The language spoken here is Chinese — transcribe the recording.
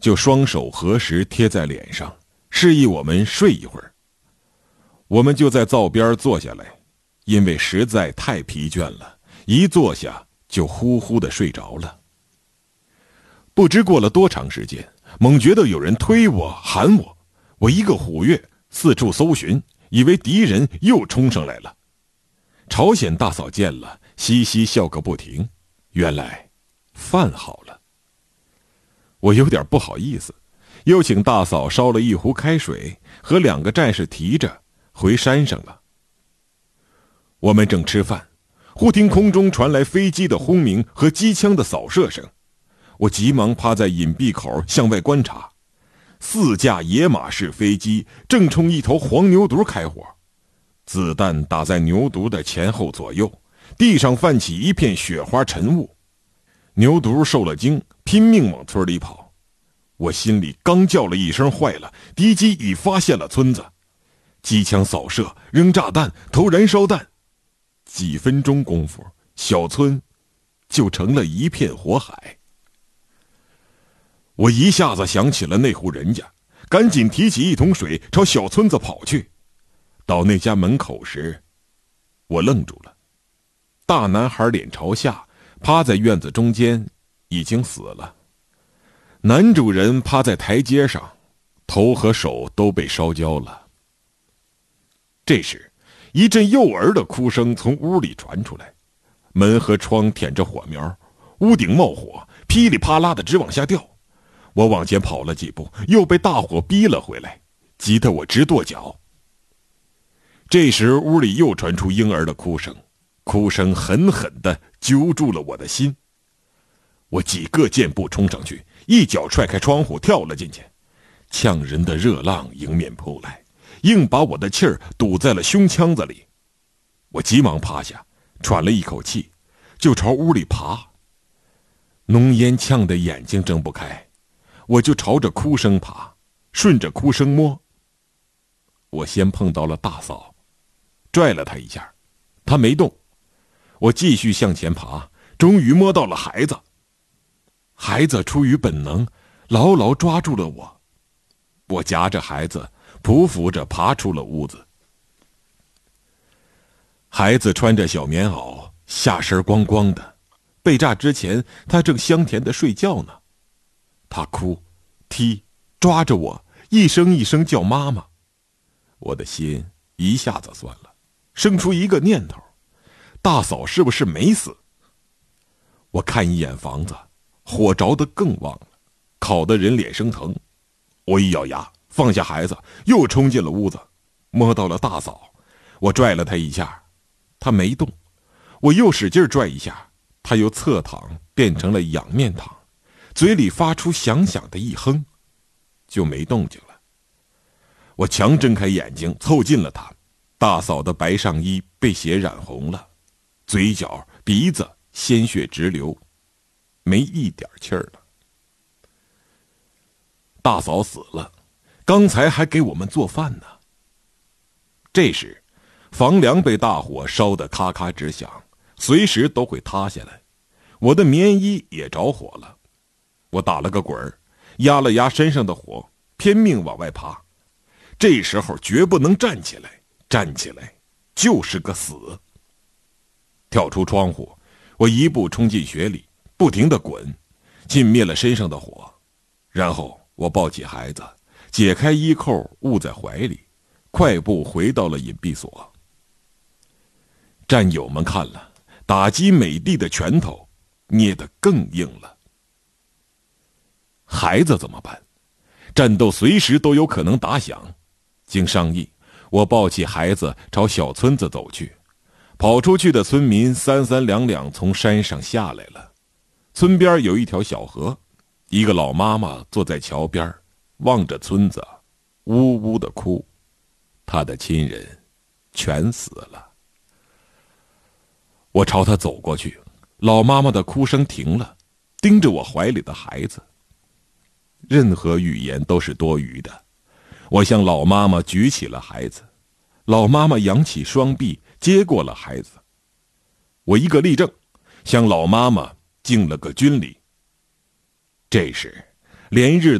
就双手合十贴在脸上，示意我们睡一会儿。我们就在灶边坐下来，因为实在太疲倦了，一坐下就呼呼地睡着了。不知过了多长时间，猛觉得有人推我喊我，我一个虎跃，四处搜寻，以为敌人又冲上来了。朝鲜大嫂见了，嘻嘻笑个不停，原来饭好了。我有点不好意思，又请大嫂烧了一壶开水，和2个战士提着回山上了。我们正吃饭，忽听空中传来飞机的轰鸣和机枪的扫射声。我急忙趴在隐蔽口向外观察，4架野马式飞机正冲一头黄牛犊开火，子弹打在牛犊的前后左右，地上泛起一片雪花尘雾。牛犊受了惊，拼命往村里跑。我心里刚叫了一声坏了，敌机已发现了村子，机枪扫射，扔炸弹，投燃烧弹，几分钟功夫，小村就成了一片火海。我一下子想起了那户人家，赶紧提起一桶水朝小村子跑去。到那家门口时，我愣住了。大男孩脸朝下，趴在院子中间，已经死了。男主人趴在台阶上，头和手都被烧焦了。这时，一阵幼儿的哭声从屋里传出来，门和窗舔着火苗，屋顶冒火，噼里啪啦的直往下掉。我往前跑了几步，又被大火逼了回来，急得我直跺脚。这时屋里又传出婴儿的哭声，哭声狠狠地揪住了我的心。我几个箭步冲上去，一脚踹开窗户跳了进去，呛人的热浪迎面扑来，硬把我的气儿堵在了胸腔子里。我急忙趴下，喘了一口气，就朝屋里爬。浓烟呛得眼睛睁不开，我就朝着哭声爬，顺着哭声摸。我先碰到了大嫂，拽了她一下，她没动。我继续向前爬，终于摸到了孩子。孩子出于本能，牢牢抓住了我。我夹着孩子，匍匐着爬出了屋子。孩子穿着小棉袄，下身光光的，被炸之前他正香甜的睡觉呢。他哭踢抓着我，一声一声叫妈妈。我的心一下子酸了，生出一个念头，大嫂是不是没死？我看一眼房子，火着得更旺了，烤得人脸生疼。我一咬牙，放下孩子，又冲进了屋子，摸到了大嫂。我拽了她一下，她没动。我又使劲拽一下，她又侧躺变成了仰面躺，嘴里发出响响的一哼，就没动静了。我强睁开眼睛凑近了她，大嫂的白上衣被血染红了，嘴角鼻子鲜血直流，没一点气儿了。大嫂死了，刚才还给我们做饭呢。这时房梁被大火烧得咔咔直响，随时都会塌下来。我的棉衣也着火了，我打了个滚儿，压了压身上的火，拼命往外爬。这时候绝不能站起来，站起来就是个死。跳出窗户，我一步冲进雪里，不停地滚，尽灭了身上的火。然后我抱起孩子，解开衣扣捂在怀里，快步回到了隐蔽所。战友们看了，打击美帝的拳头捏得更硬了。孩子怎么办？战斗随时都有可能打响。经商议，我抱起孩子朝小村子走去。跑出去的村民三三两两从山上下来了。村边有一条小河，一个老妈妈坐在桥边，望着村子，呜呜地哭。她的亲人全死了。我朝她走过去，老妈妈的哭声停了，盯着我怀里的孩子。任何语言都是多余的。我向老妈妈举起了孩子，老妈妈扬起双臂接过了孩子。我一个立正，向老妈妈敬了个军礼。这时连日